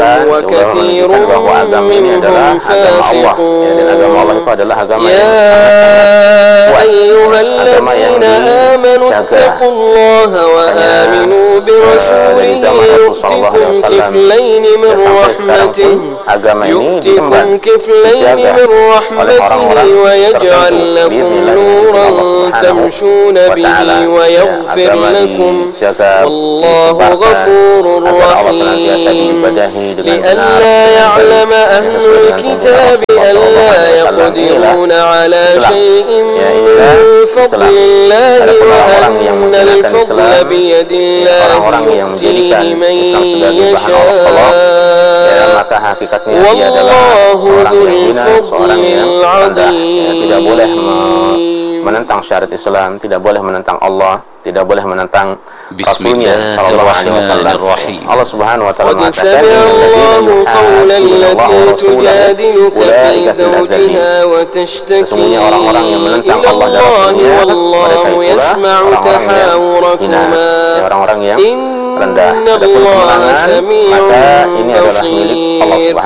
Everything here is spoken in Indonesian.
وكثير منهم فاسقون يا أيها الذين آمنوا اتقوا الله وآمنوا برسوله يؤتكم كفلين من رحمته ويجعل لكم نورا تمشون به ويغفر لكم والله غفور رحيم لئلا يعلم أهل الكتاب ألا يقدرون على شيء من فضل الله وأن الفضل بيد الله يؤتيه من يشاء والله ذو الفضل العظيم. Tidak boleh menentang syariat Islam, tidak boleh menentang Allah, tidak boleh menentang Rasulnya sallallahu alaihi wasallam. Allah Subhanahu wa taala mengatakan, Allahu qawla allati tujadiluka fi zawjiha wa tashtaki ila Allah wallahu yasma'u tahawurakuma orang-orang yang rendah. inna Allah sami'un basir.